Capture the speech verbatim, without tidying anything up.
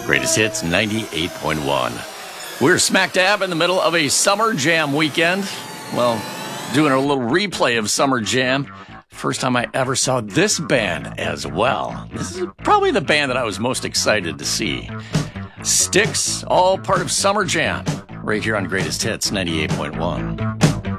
Greatest Hits ninety-eight point one. We're smack dab in the middle of a Summer Jam weekend. Well, doing a little replay of Summer Jam. First time I ever saw this band as well. This is probably the band that I was most excited to see. Styx, all part of Summer Jam, right here on Greatest Hits ninety-eight point one.